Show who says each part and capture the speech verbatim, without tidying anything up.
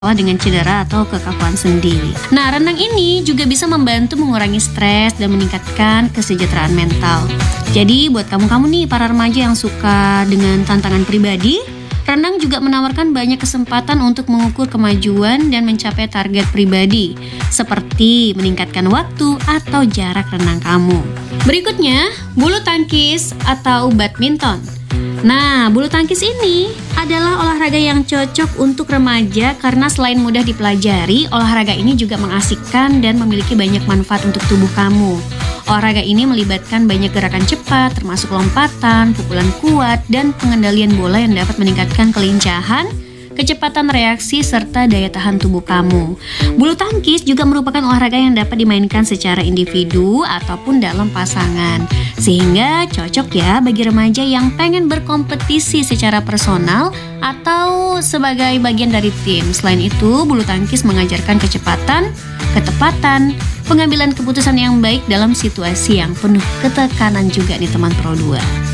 Speaker 1: dengan cedera atau kekakuan sendi. Nah, renang ini juga bisa membantu mengurangi stres dan meningkatkan kesejahteraan mental. Jadi buat kamu-kamu nih para remaja yang suka dengan tantangan pribadi, renang juga menawarkan banyak kesempatan untuk mengukur kemajuan dan mencapai target pribadi, seperti meningkatkan waktu atau jarak renang kamu. Berikutnya, bulu tangkis atau badminton. Nah, bulu tangkis ini adalah olahraga yang cocok untuk remaja karena selain mudah dipelajari, olahraga ini juga mengasihkan dan memiliki banyak manfaat untuk tubuh kamu. Olahraga ini melibatkan banyak gerakan cepat, termasuk lompatan, pukulan kuat, dan pengendalian bola yang dapat meningkatkan kelincahan, kecepatan reaksi, serta daya tahan tubuh kamu. Bulu tangkis juga merupakan olahraga yang dapat dimainkan secara individu ataupun dalam pasangan, sehingga cocok ya bagi remaja yang pengen berkompetisi secara personal atau sebagai bagian dari tim. Selain itu, bulu tangkis mengajarkan kecepatan, ketepatan, pengambilan keputusan yang baik dalam situasi yang penuh ketekanan juga nih teman Pro dua.